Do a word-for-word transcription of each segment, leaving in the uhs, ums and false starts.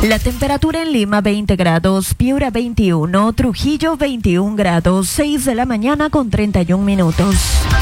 La temperatura en Lima veinte grados, Piura veintiuno, Trujillo veintiún grados, seis de la mañana con treinta y un minutos.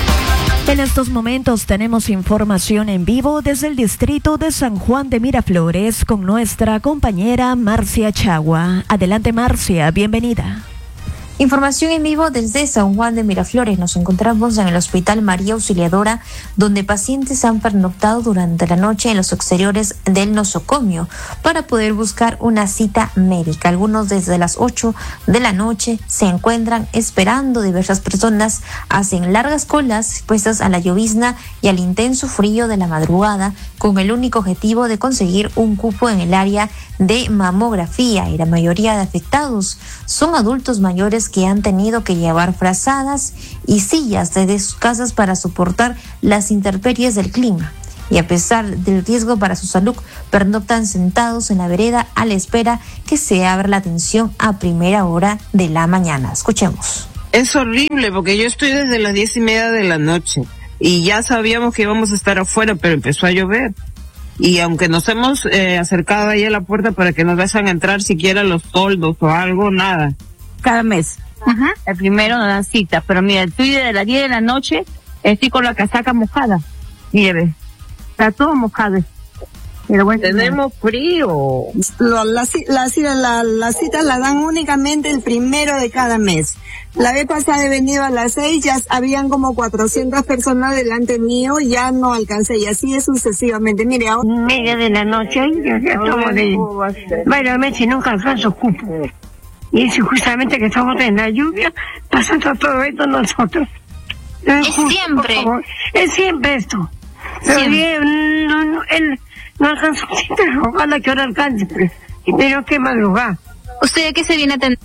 En estos momentos tenemos información en vivo desde el distrito de San Juan de Miraflores con nuestra compañera Marcia Chagua. Adelante, Marcia, bienvenida. Información en vivo desde San Juan de Miraflores. Nos encontramos en el Hospital María Auxiliadora, donde pacientes han pernoctado durante la noche en los exteriores del nosocomio para poder buscar una cita médica. Algunos desde las ocho de la noche se encuentran esperando. Diversas personas hacen largas colas expuestas a la llovizna y al intenso frío de la madrugada, con el único objetivo de conseguir un cupo en el área de mamografía, y la mayoría de afectados son adultos mayores que han tenido que llevar frazadas y sillas desde sus casas para soportar las intemperies del clima, y a pesar del riesgo para su salud, pernoctan sentados en la vereda a la espera que se abra la atención a primera hora de la mañana. Escuchemos. Es horrible porque yo estoy desde las diez y media de la noche y ya sabíamos que íbamos a estar afuera, pero empezó a llover. Y aunque nos hemos eh, acercado ahí a la puerta para que nos dejen entrar siquiera los toldos o algo, nada. Cada mes. Ajá. El primero nos dan cita, pero mira, estoy desde las diez de la noche, estoy con la casaca mojada. Nieve. Está todo mojado. Pero bueno, tenemos frío. Las la, la, la, la citas las dan únicamente el primero de cada mes. La vez pasada he venido a las seis, ya habían como cuatrocientas personas delante mío, ya no alcancé, y así es sucesivamente. Mire, ahora... Media de la noche, ya, ya estamos de... Varios meses nunca alcanzo cupo. Y es justamente que estamos en la lluvia, pasando todo esto nosotros. Es, es justo, siempre. Es siempre esto. Pero siempre. Bien, no, no, él no alcanzó, pero ojalá que ahora alcance, pero, pero que madrugar. ¿Usted a qué se viene a atender?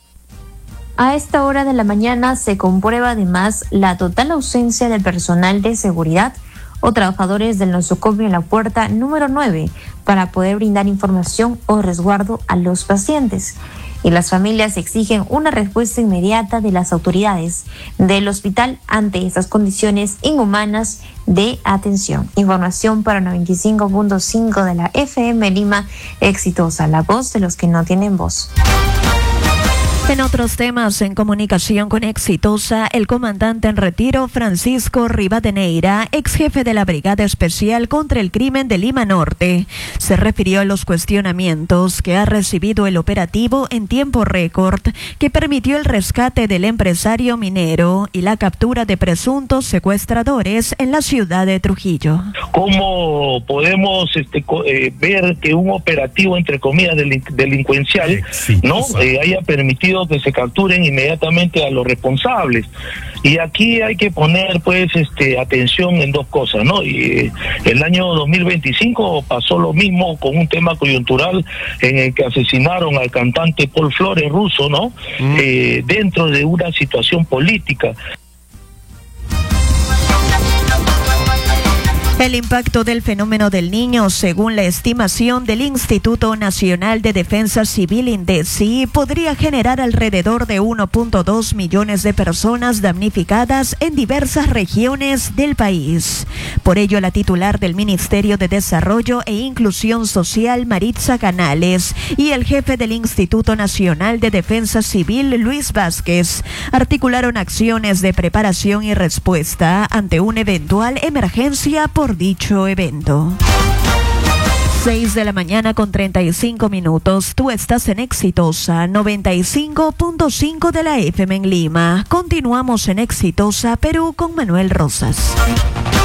A esta hora de la mañana se comprueba además la total ausencia del personal de seguridad o trabajadores del nosocomio en la puerta número nueve para poder brindar información o resguardo a los pacientes. Y las familias exigen una respuesta inmediata de las autoridades del hospital ante estas condiciones inhumanas de atención. Información para noventa y cinco punto cinco de la F M Lima, Exitosa, la voz de los que no tienen voz. En otros temas, en comunicación con Exitosa, el comandante en retiro Francisco Rivadeneira, ex jefe de la Brigada Especial contra el Crimen de Lima Norte, se refirió a los cuestionamientos que ha recibido el operativo en tiempo récord que permitió el rescate del empresario minero y la captura de presuntos secuestradores en la ciudad de Trujillo. ¿Cómo podemos este, eh, ver que un operativo, entre comillas, delin- delincuencial, sí, ¿no? Eh, haya permitido que se capturen inmediatamente a los responsables? Y aquí hay que poner pues este atención en dos cosas, ¿no? Y eh, el año dos mil veinticinco pasó lo mismo con un tema coyuntural en el que asesinaron al cantante Paul Flores, ruso, ¿no? Mm. Eh, dentro de una situación política. El impacto del fenómeno del Niño, según la estimación del Instituto Nacional de Defensa Civil INDECI, podría generar alrededor de uno punto dos millones de personas damnificadas en diversas regiones del país. Por ello, la titular del Ministerio de Desarrollo e Inclusión Social, Maritza Canales, y el jefe del Instituto Nacional de Defensa Civil, Luis Vázquez, articularon acciones de preparación y respuesta ante una eventual emergencia por dicho evento. seis de la mañana con treinta y cinco minutos. Tú estás en Exitosa noventa y cinco punto cinco de la F M en Lima. Continuamos en Exitosa Perú con Manuel Rosas.